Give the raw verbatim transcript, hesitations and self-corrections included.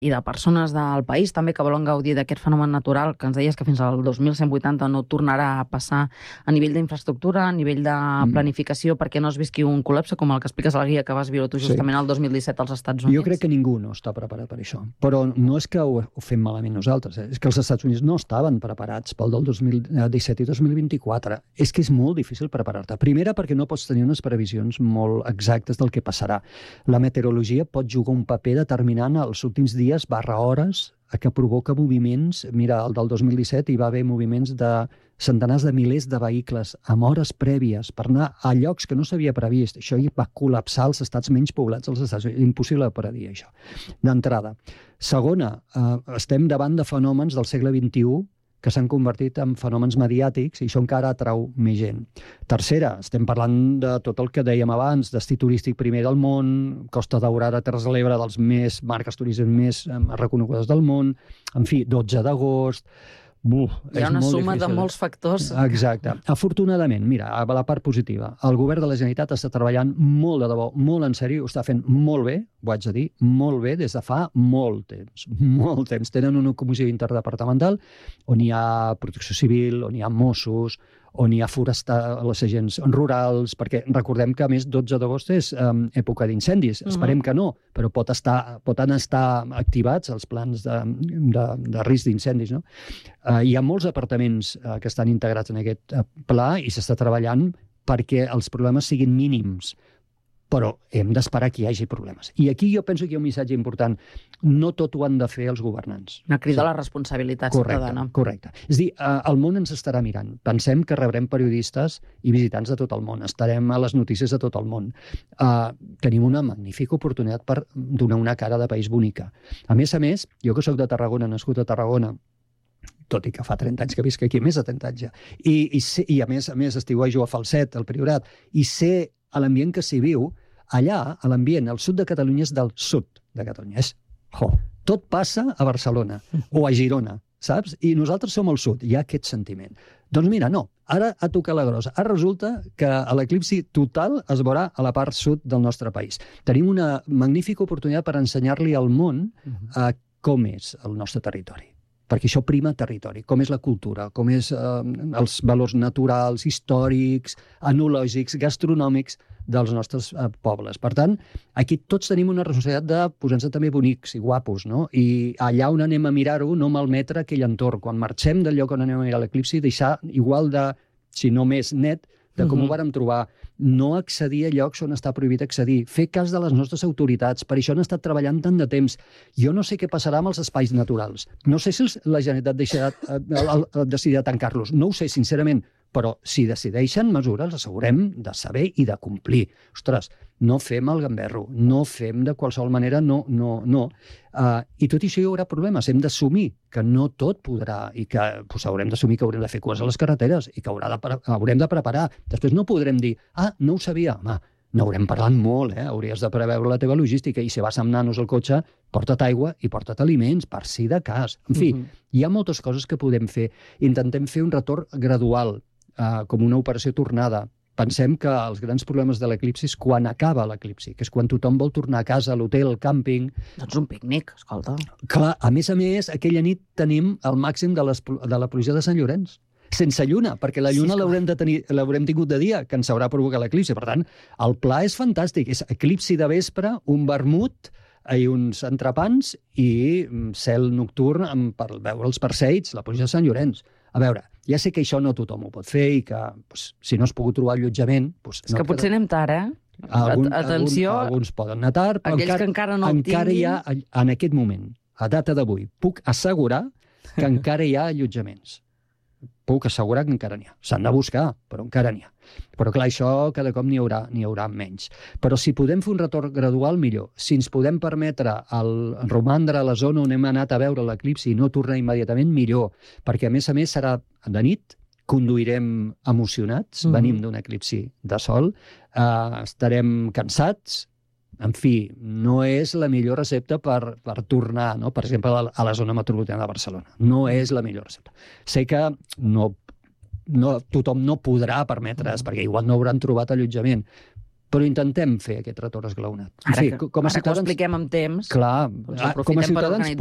i de persones del país també que volen gaudir d'aquest fenomen natural, que ens deies que fins al dos mil cent vuitanta no tornarà a passar a nivell d'infraestructura, a nivell de planificació, mm. perquè no es visqui un col·lapse, com el que expliques a la guia que vas viure tu justament sí. el dos mil disset als Estats Units. Jo crec que ningú no està preparat per això. Però no és que ho, ho fem malament nosaltres, eh? És que els Estats Units no estaven preparats pel del dos mil disset i dos mil vint-i-quatre. És que és molt difícil preparar-te. Primera, perquè no pots tenir unes previsions molt exactes del que passarà. La meteorologia pot jugar un paper determinant els últims dies barra hores que provoca moviments. Mira, el del dos mil disset hi va haver moviments de centenars de milers de vehicles amb hores prèvies per anar a llocs que no s'havia previst. Això hi va col·lapsar els estats menys poblats als estats. Impossible de predir, això. D'entrada. Segona, eh, estem davant de fenòmens del segle vint-i-u que s'han convertit en fenòmens mediàtics i això encara atrau més gent. Tercera, estem parlant de tot el que dèiem abans, destí turístic primer del món, Costa Daurada, Terres de l'Ebre, dels més marques turístiques més reconegudes del món, en fi, dotze d'agost... Buf, Hi ha una suma difícil. De molts factors. Exacte. Afortunadament, mira, a la part positiva, el govern de la Generalitat està treballant molt de debò, molt en sèrio, ho està fent molt bé, ho haig de dir, molt bé, des de fa molt temps, molt temps. Tenen una comissió interdepartamental on hi ha protecció civil, on hi ha Mossos, on hi ha forestal, les agents rurals, perquè recordem que, a més, dotze d'agost és um, època d'incendis. Uh-huh. Esperem que no, però pot estar, poden estar activats els plans de, de, de risc d'incendis. No? Uh, hi ha molts departaments uh, que estan integrats en aquest uh, pla i s'està treballant perquè els problemes siguin mínims. Però hem d'esperar que hi hagi problemes. I aquí jo penso que hi ha un missatge important. No tot ho han de fer els governants. Una crida sí. a la responsabilitat correcte, ciutadana. Correcte. És a dir, el món ens estarà mirant. Pensem que rebrem periodistes i visitants de tot el món. Estarem a les notícies de tot el món. Uh, tenim una magnífica oportunitat per donar una cara de país bonica. A més a més, jo que sóc de Tarragona, nascut a Tarragona, tot i que fa trenta anys que visc aquí, més de trenta anys ja, i, i, sé, i a més a més estiuejo a Falset, al Priorat, i sé a l'ambient que s'hi viu, allà, a l'ambient, el sud de Catalunya és del sud de Catalunya. És, jo, tot passa a Barcelona o a Girona, saps? I nosaltres som al sud, hi ha aquest sentiment. Doncs mira, no, ara ha tocat la grossa. Ara resulta que l'eclipsi total es veurà a la part sud del nostre país. Tenim una magnífica oportunitat per ensenyar-li al món uh, com és el nostre territori. Perquè això prima territori, com és la cultura, com és eh, els valors naturals, històrics, enològics, gastronòmics dels nostres eh, pobles. Per tant, aquí tots tenim una responsabilitat de posar-nos també bonics i guapos, no? I allà on anem a mirar-ho, no malmetre aquell entorn. Quan marxem del lloc on anem a mirar l'eclipsi, deixar igual de, si no més net, de com uh-huh. ho vàrem trobar. No accedir a llocs on està prohibit accedir. Fer cas de les nostres autoritats. Per això han estat treballant tant de temps. Jo no sé què passarà amb els espais naturals. No sé si la Generalitat deixarà, decidirà tancar-los. No ho sé, sincerament. Però si decideixen mesures, assegurem de saber i de complir. Ostres, no fem el gamberro, no fem de qualsevol manera, no, no, no. Uh, I tot això hi haurà problemes. Hem d'assumir que no tot podrà i que pues, haurem d'assumir que haurem de fer cues a les carreteres i que haurà de, haurem de preparar. Després no podrem dir, ah, no ho sabia. Home, n'haurem parlat molt, eh? Hauries de preveure la teva logística i si vas amb nanos al cotxe, porta't aigua i porta't aliments, per si de cas. En fi, uh-huh. hi ha moltes coses que podem fer. Intentem fer un retorn gradual, Uh, com una operació tornada. Pensem que els grans problemes de l'eclipsi és quan acaba l'eclipsi, que és quan tothom vol tornar a casa, a l'hotel, al càmping... Doncs un pícnic, escolta. Clar, a més a més, aquella nit tenim el màxim de, les, de la pluja de Sant Llorenç. Sense lluna, perquè la lluna sí, l'haurem de tenir, l'haurem tingut de dia, que ens haurà provocat l'eclipsi. Per tant, el pla és fantàstic. És eclipsi de vespre, un vermut i uns entrepans i cel nocturn amb, per veure els perseids, la pluja de Sant Llorenç. A veure, ja sé que això no tothom ho pot fer i que pues, si no has pogut trobar allotjament... Pues, és no que potser anem tard, eh? Algun, Atenció, algun, alguns poden anar tard, però aquells encara, que encara no el encara tinguin... hi ha, en aquest moment, a data d'avui, puc assegurar que encara hi ha allotjaments. Puc assegurar que encara n'hi ha. S'han de buscar, però encara n'hi ha. Però clar, això cada cop n'hi haurà, n'hi haurà menys. Però si podem fer un retorn gradual, millor. Si ens podem permetre el romandre a la zona on hem anat a veure l'eclipsi i no tornar immediatament, millor. Perquè a més a més serà de nit, conduirem emocionats, mm-hmm. venim d'un eclipsi de sol, eh, estarem cansats. En fi, no és la millor recepta per, per tornar, no? Per exemple, a la zona metropolitana de Barcelona. No és la millor recepta. Sé que no, no, tothom no podrà permetre's, perquè igual no hauran trobat allotjament, però intentem fer aquest retorn esglaonat. En Ara, fi, que, com a ara ciutadans, que ho expliquem amb temps, clar, doncs com a aprofitem per ciutadans organitzar